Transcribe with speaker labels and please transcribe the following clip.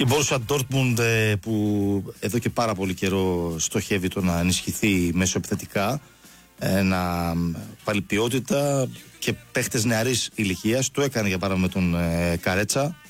Speaker 1: Η Borussia Dortmund που εδώ και πάρα πολύ καιρό στοχεύει το να ενισχυθεί μεσοεπιθετικά, να πάρει ποιότητα και παίχτες νεαρής ηλικίας. Το έκανε για παράδειγμα με τον Καρέτσα